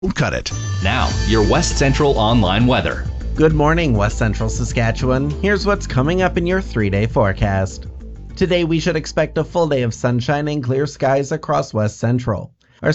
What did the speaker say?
Cut it. Now, your West Central Online weather. Good morning, West Central Saskatchewan. Here's what's coming up in your 3-day forecast. Today we should expect a full day of sunshine and clear skies across West Central.